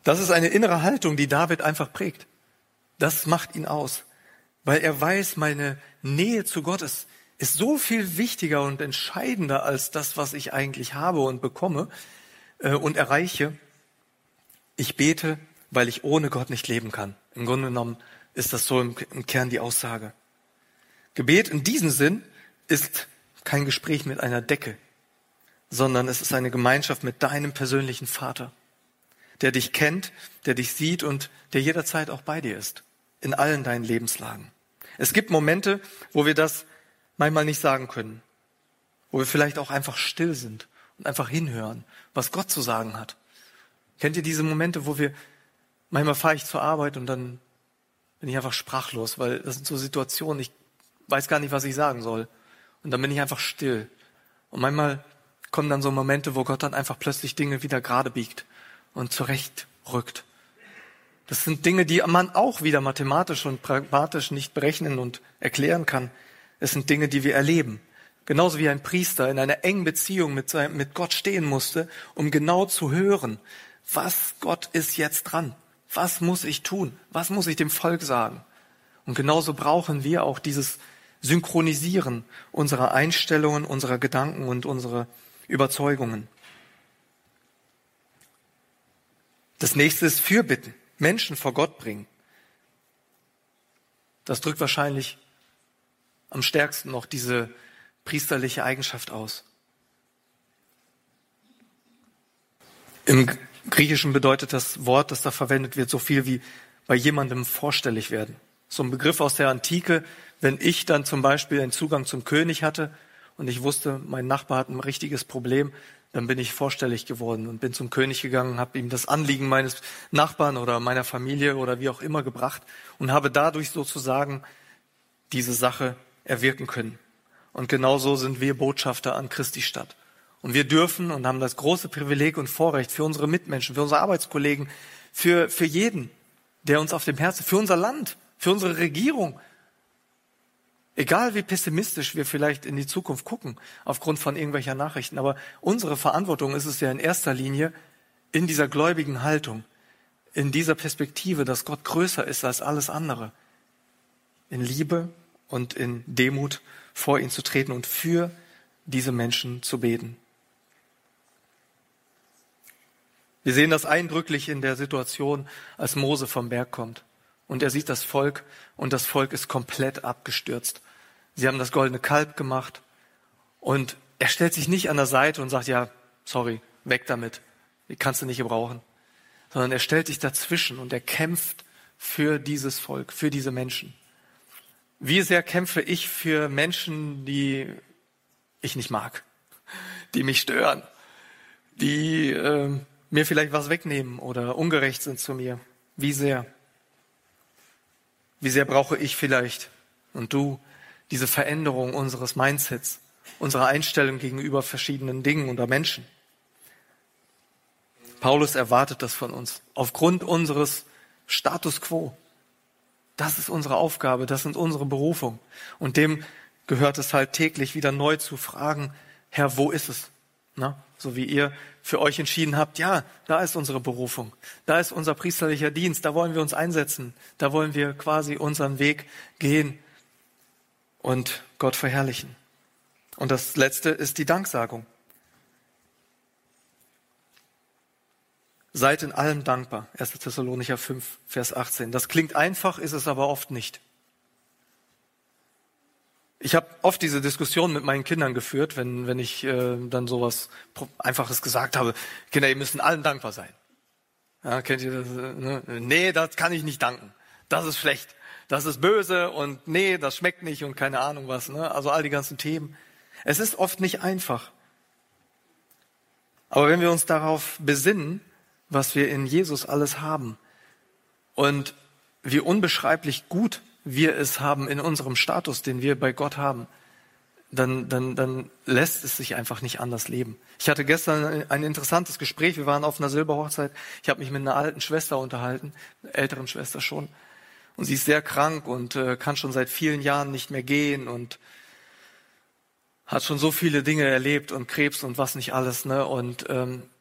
Das ist eine innere Haltung, die David einfach prägt. Das macht ihn aus, weil er weiß, meine Nähe zu Gott ist so viel wichtiger und entscheidender als das, was ich eigentlich habe und bekomme und erreiche. Ich bete, weil ich ohne Gott nicht leben kann. Im Grunde genommen ist das so im Kern die Aussage. Gebet in diesem Sinn ist kein Gespräch mit einer Decke, sondern es ist eine Gemeinschaft mit deinem persönlichen Vater, der dich kennt, der dich sieht und der jederzeit auch bei dir ist, in allen deinen Lebenslagen. Es gibt Momente, wo wir das manchmal nicht sagen können, wo wir vielleicht auch einfach still sind und einfach hinhören, was Gott zu sagen hat. Kennt ihr diese Momente, wo manchmal fahre ich zur Arbeit und dann bin ich einfach sprachlos, weil das sind so Situationen, ich weiß gar nicht, was ich sagen soll. Und dann bin ich einfach still. Und manchmal kommen dann so Momente, wo Gott dann einfach plötzlich Dinge wieder gerade biegt und zurechtrückt. Das sind Dinge, die man auch wieder mathematisch und pragmatisch nicht berechnen und erklären kann. Es sind Dinge, die wir erleben. Genauso wie ein Priester in einer engen Beziehung mit Gott stehen musste, um genau zu hören, was Gott ist jetzt dran. Was muss ich tun? Was muss ich dem Volk sagen? Und genauso brauchen wir auch dieses Synchronisieren unserer Einstellungen, unserer Gedanken und unserer Überzeugungen. Das nächste ist Fürbitten. Menschen vor Gott bringen. Das drückt wahrscheinlich am stärksten noch diese priesterliche Eigenschaft aus. Im Griechischen bedeutet das Wort, das da verwendet wird, so viel wie bei jemandem vorstellig werden. So ein Begriff aus der Antike, wenn ich dann zum Beispiel einen Zugang zum König hatte und ich wusste, mein Nachbar hat ein richtiges Problem, dann bin ich vorstellig geworden und bin zum König gegangen, habe ihm das Anliegen meines Nachbarn oder meiner Familie oder wie auch immer gebracht und habe dadurch sozusagen diese Sache erwirken können. Und genauso sind wir Botschafter an Christi Stadt. Und wir dürfen und haben das große Privileg und Vorrecht für unsere Mitmenschen, für unsere Arbeitskollegen, für jeden, der uns auf dem Herzen, für unser Land, für unsere Regierung, egal wie pessimistisch wir vielleicht in die Zukunft gucken, aufgrund von irgendwelcher Nachrichten, aber unsere Verantwortung ist es ja in erster Linie, in dieser gläubigen Haltung, in dieser Perspektive, dass Gott größer ist als alles andere, in Liebe und in Demut vor ihn zu treten und für diese Menschen zu beten. Wir sehen das eindrücklich in der Situation, als Mose vom Berg kommt. Und er sieht das Volk und das Volk ist komplett abgestürzt. Sie haben das goldene Kalb gemacht und er stellt sich nicht an der Seite und sagt, ja, sorry, weg damit, die kannst du nicht gebrauchen. Sondern er stellt sich dazwischen und er kämpft für dieses Volk, für diese Menschen. Wie sehr kämpfe ich für Menschen, die ich nicht mag, die mich stören, die mir vielleicht was wegnehmen oder ungerecht sind zu mir. Wie sehr brauche ich vielleicht und du diese Veränderung unseres Mindsets, unserer Einstellung gegenüber verschiedenen Dingen oder Menschen. Paulus erwartet das von uns, aufgrund unseres Status quo. Das ist unsere Aufgabe, das sind unsere Berufung. Und dem gehört es halt täglich wieder neu zu fragen, Herr, wo ist es? Na, so wie ihr für euch entschieden habt, ja, da ist unsere Berufung, da ist unser priesterlicher Dienst, da wollen wir uns einsetzen, da wollen wir quasi unseren Weg gehen und Gott verherrlichen. Und das Letzte ist die Danksagung. Seid in allem dankbar. 1. Thessalonicher 5, Vers 18. Das klingt einfach, ist es aber oft nicht. Ich habe oft diese Diskussion mit meinen Kindern geführt, wenn ich dann sowas Einfaches gesagt habe. Kinder, ihr müsst in allem dankbar sein. Ja, kennt ihr das? Ne? Nee, das kann ich nicht danken. Das ist schlecht. Das ist böse und nee, das schmeckt nicht und keine Ahnung was. Ne? Also all die ganzen Themen. Es ist oft nicht einfach. Aber wenn wir uns darauf besinnen, was wir in Jesus alles haben und wie unbeschreiblich gut wir es haben in unserem Status, den wir bei Gott haben, dann lässt es sich einfach nicht anders leben. Ich hatte gestern ein interessantes Gespräch. Wir waren auf einer Silberhochzeit. Ich habe mich mit einer alten Schwester unterhalten, einer älteren Schwester schon. Und sie ist sehr krank und kann schon seit vielen Jahren nicht mehr gehen und hat schon so viele Dinge erlebt und Krebs und was nicht alles. Ne? Und